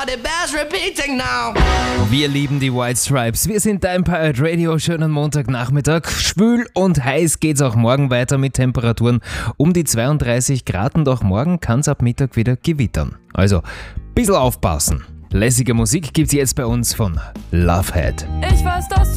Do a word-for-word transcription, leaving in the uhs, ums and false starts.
but it bears repeating now. Wir lieben die White Stripes. Wir sind dein Pirate Radio. Schönen Montagnachmittag. Schwül und heiß geht's auch morgen weiter mit Temperaturen um die zweiunddreißig Grad. Und auch morgen kann's ab Mittag wieder gewittern. Also, bisschen aufpassen. Lässige Musik gibt's jetzt bei uns von Lovehead. Ich weiß, dass